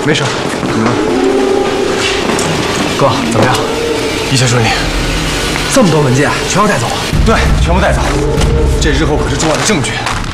没事，怎么了？ 哥，怎么样？ 一切顺利。 这么多文件全要带走啊？ 对，全部带走。这日后可是重要的证据。